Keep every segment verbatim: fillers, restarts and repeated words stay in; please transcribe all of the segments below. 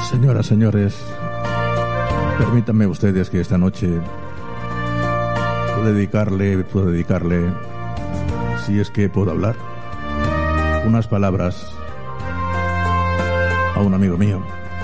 Señoras, señores, permítanme ustedes que esta noche puedo dedicarle, puedo dedicarle, si es que puedo hablar, unas palabras a un amigo mío,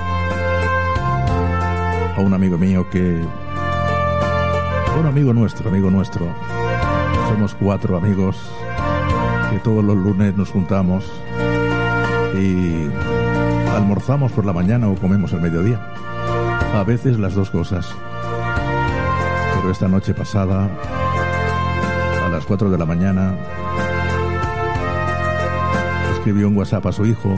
a un amigo mío que, un amigo nuestro, amigo nuestro, somos cuatro amigos que todos los lunes nos juntamos y almorzamos por la mañana o comemos al mediodía. A veces las dos cosas. Pero esta noche pasada, a las cuatro de la mañana, escribió un WhatsApp a su hijo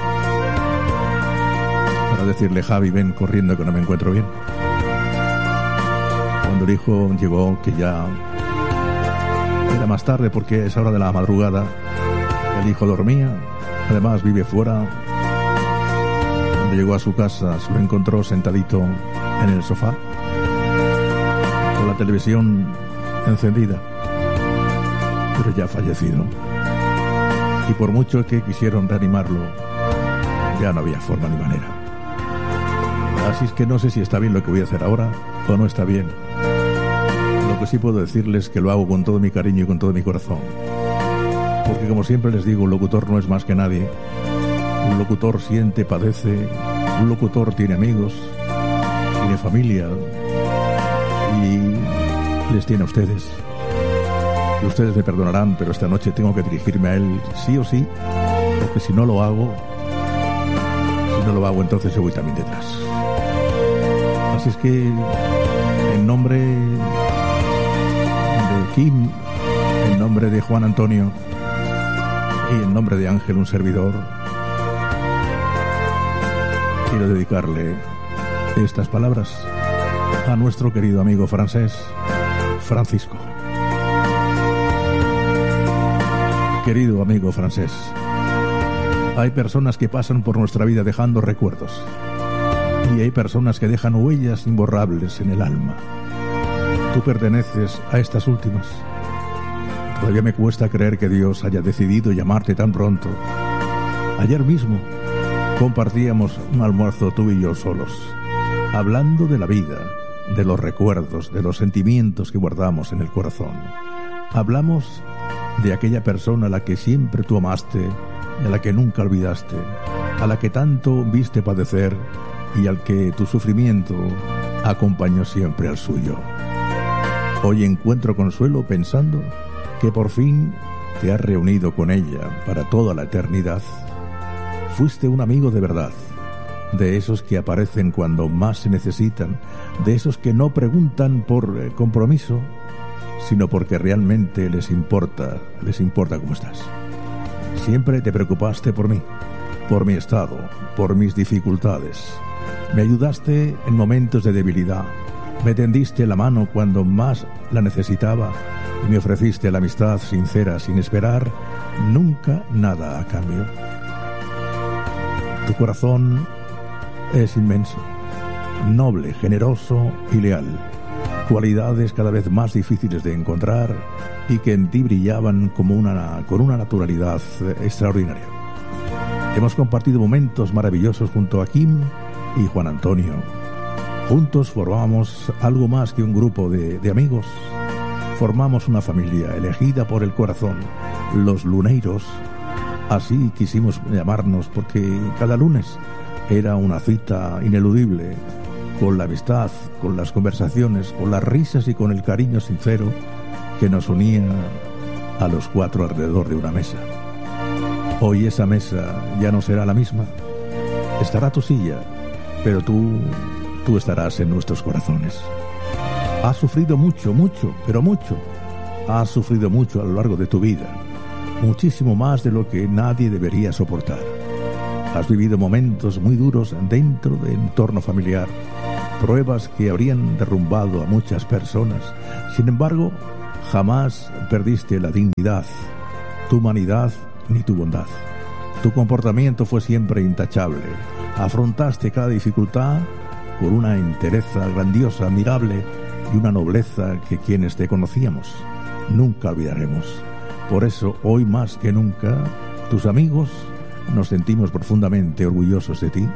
para decirle: Javi, ven corriendo que no me encuentro bien. Cuando el hijo llegó, que ya era más tarde porque a esa hora de la madrugada, el hijo dormía, además vive fuera. Cuando llegó a su casa, se lo encontró sentadito en el sofá, con la televisión encendida, pero ya fallecido. Y por mucho que quisieron reanimarlo, ya no había forma ni manera. Así es que no sé si está bien lo que voy a hacer ahora o no está bien. Lo que sí puedo decirles es que lo hago con todo mi cariño y con todo mi corazón. Porque, como siempre les digo, un locutor no es más que nadie. Un locutor siente, padece, un locutor tiene amigos, tiene familia y les tiene a ustedes. Y ustedes me perdonarán, pero esta noche tengo que dirigirme a él sí o sí, porque si no lo hago, si no lo hago, entonces yo voy también detrás. Así es que, en nombre de Kim, en nombre de Juan Antonio y en nombre de Ángel, un servidor, quiero dedicarle estas palabras a nuestro querido amigo francés, Francisco. Querido amigo francés, hay personas que pasan por nuestra vida dejando recuerdos y hay personas que dejan huellas imborrables en el alma. Tú perteneces a estas últimas. Todavía me cuesta creer que Dios haya decidido llamarte tan pronto. Ayer mismo compartíamos un almuerzo tú y yo solos, hablando de la vida, de los recuerdos, de los sentimientos que guardamos en el corazón. Hablamos de aquella persona a la que siempre tú amaste y a la que nunca olvidaste, a la que tanto viste padecer y al que tu sufrimiento acompañó siempre al suyo. Hoy encuentro consuelo pensando que por fin te has reunido con ella para toda la eternidad. Fuiste un amigo de verdad, de esos que aparecen cuando más se necesitan, de esos que no preguntan por eh, compromiso, sino porque realmente les importa, les importa cómo estás. Siempre te preocupaste por mí, por mi estado, por mis dificultades. Me ayudaste en momentos de debilidad, me tendiste la mano cuando más la necesitaba y me ofreciste la amistad sincera sin esperar nunca nada a cambio. Tu corazón es inmenso, noble, generoso y leal. Cualidades cada vez más difíciles de encontrar y que en ti brillaban como una, con una naturalidad extraordinaria. Hemos compartido momentos maravillosos junto a Kim y Juan Antonio. Juntos formamos algo más que un grupo de, de amigos. Formamos una familia elegida por el corazón, los Luneiros. Así quisimos llamarnos porque cada lunes era una cita ineludible, con la amistad, con las conversaciones, con las risas y con el cariño sincero que nos unía a los cuatro alrededor de una mesa. Hoy esa mesa ya no será la misma. Estará tu silla, pero tú, tú estarás en nuestros corazones. Has sufrido mucho, mucho, pero mucho. Has sufrido mucho a lo largo de tu vida. Muchísimo más de lo que nadie debería soportar. Has vivido momentos muy duros dentro del entorno familiar, pruebas que habrían derrumbado a muchas personas. Sin embargo, jamás perdiste la dignidad, tu humanidad ni tu bondad. Tu comportamiento fue siempre intachable. Afrontaste cada dificultad con una entereza grandiosa, admirable y una nobleza que quienes te conocíamos nunca olvidaremos. Por eso, hoy más que nunca, tus amigos nos sentimos profundamente orgullosos de ti,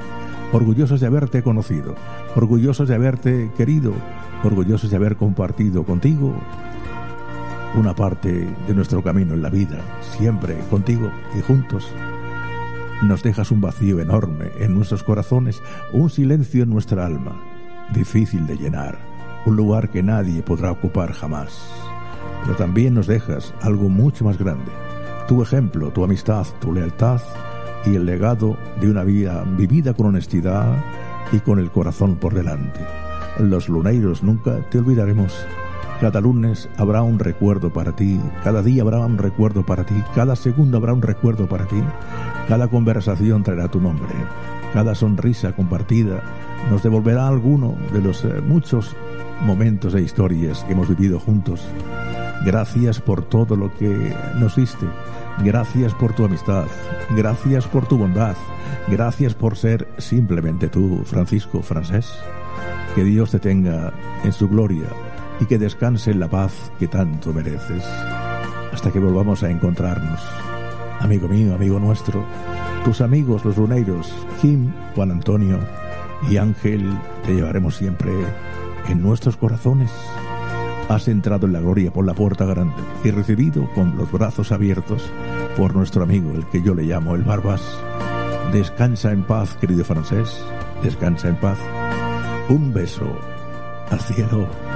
orgullosos de haberte conocido, orgullosos de haberte querido, orgullosos de haber compartido contigo una parte de nuestro camino en la vida, siempre contigo y juntos. Nos dejas un vacío enorme en nuestros corazones, un silencio en nuestra alma, difícil de llenar, un lugar que nadie podrá ocupar jamás. Pero también nos dejas algo mucho más grande, tu ejemplo, tu amistad, tu lealtad y el legado de una vida vivida con honestidad y con el corazón por delante. Los luneiros nunca te olvidaremos. Cada lunes habrá un recuerdo para ti, cada día habrá un recuerdo para ti, cada segundo habrá un recuerdo para ti, cada conversación traerá tu nombre, cada sonrisa compartida nos devolverá alguno de los eh, muchos momentos e historias que hemos vivido juntos. Gracias por todo lo que nos diste, gracias por tu amistad, gracias por tu bondad, gracias por ser simplemente tú, Francisco Francés. Que Dios te tenga en su gloria y que descanse en la paz que tanto mereces. Hasta que volvamos a encontrarnos. Amigo mío, amigo nuestro, tus amigos los luneiros, Kim, Juan Antonio y Ángel, te llevaremos siempre en nuestros corazones. Has entrado en la gloria por la puerta grande y recibido con los brazos abiertos por nuestro amigo, el que yo le llamo el Barbas. Descansa en paz, querido Francés, descansa en paz. Un beso al cielo.